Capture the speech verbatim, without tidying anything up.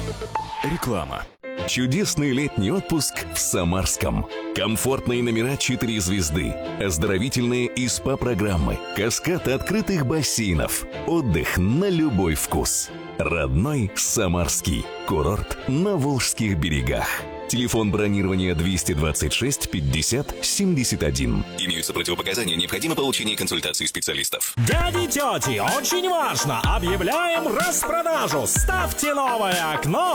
Реклама. Чудесный летний отпуск в Самарском. Комфортные номера четыре звезды, оздоровительные и СПА-программы, каскад открытых бассейнов, отдых на любой вкус. Родной Самарский. Курорт на Волжских берегах. Телефон бронирования двести двадцать шесть пятьдесят семьдесят один. Имеются противопоказания, необходимо получение консультации специалистов. Дяди, тети, очень важно! Объявляем распродажу! Ставьте новое окно